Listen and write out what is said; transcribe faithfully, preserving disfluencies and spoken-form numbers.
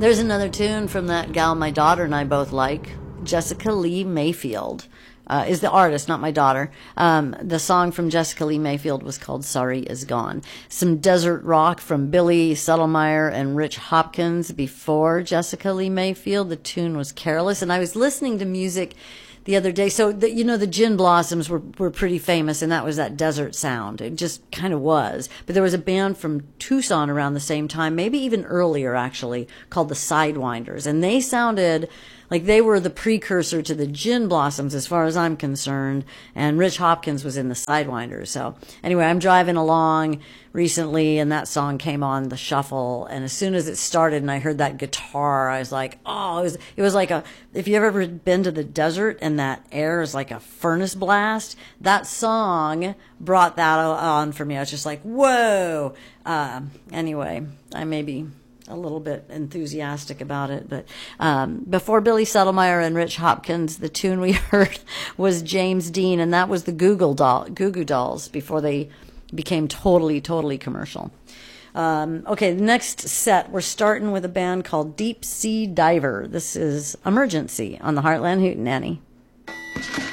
There's another tune from that gal my daughter and I both like. Jessica Lee Mayfield uh, is the artist, not my daughter. Um, the song from Jessica Lee Mayfield was called Sorry Is Gone. Some desert rock from Billy Settlemeyer and Rich Hopkins before Jessica Lee Mayfield. The tune was Careless. And I was listening to music the other day. So, the, you know, the Gin Blossoms were, were pretty famous, and that was that desert sound. It just kind of was. But there was a band from Tucson around the same time, maybe even earlier, actually, called the Sidewinders. And they sounded like they were the precursor to the Gin Blossoms, as far as I'm concerned. And Rich Hopkins was in the Sidewinders. So, anyway, I'm driving along recently, and that song came on the shuffle. And as soon as it started and I heard that guitar, I was like, oh, it was, it was like a, if you've ever been to the desert and that air is like a furnace blast, that song brought that on for me. I was just like, whoa. Uh, anyway, I may be a little bit enthusiastic about it, but um, before Billy Settlemeyer and Rich Hopkins, the tune we heard was James Dean, and that was the Google doll, Goo Goo Dolls before they became totally, totally commercial. Um, okay, the next set, we're starting with a band called Deep Sea Diver. This is Emergency on the Heartland Hootenanny.